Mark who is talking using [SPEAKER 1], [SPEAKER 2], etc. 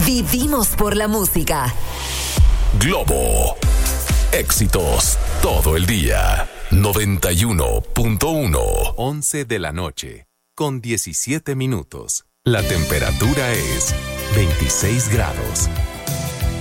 [SPEAKER 1] Vivimos por la música.
[SPEAKER 2] Globo. Éxitos todo el día. 91.1.
[SPEAKER 3] 11 de la noche, con 17 minutos. La temperatura es 26 grados.